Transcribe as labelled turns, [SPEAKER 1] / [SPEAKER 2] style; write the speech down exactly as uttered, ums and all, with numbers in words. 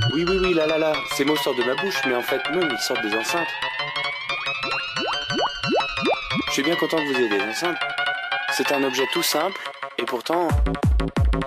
[SPEAKER 1] Oui, oui, oui, là, là, là. Ces mots sortent de ma bouche, mais en fait, non, ils sortent des enceintes. Je suis bien content que vous ayez des enceintes. C'est un objet tout simple, et pourtant...